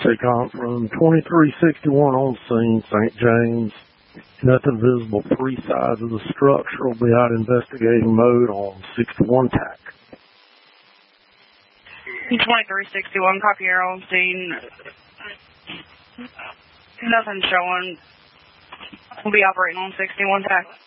TACOM from 2361 on scene, St. James. Nothing visible 3 sides of the structure. Will be out investigating mode on 61 TAC. 2361, copy air on scene. Nothing showing. We'll be operating on 61 TAC.